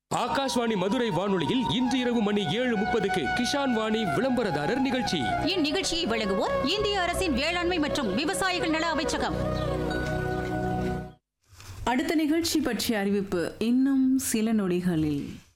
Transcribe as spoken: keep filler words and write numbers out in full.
ஆகாஷ்வாணி மதுரை வானொலியில் இன்று இரவு மணி ஏழு முப்பதுக்கு கிஷான் வாணி விளம்பரதாரர் நிகழ்ச்சி. இந்நிகழ்ச்சியை வழங்குவோர் இந்திய அரசின் வேளாண்மை மற்றும் விவசாயிகள் நல அமைச்சகம். அடுத்த நிகழ்ச்சி பற்றிய அறிவிப்பு இன்னும் சில நொடிகளில்.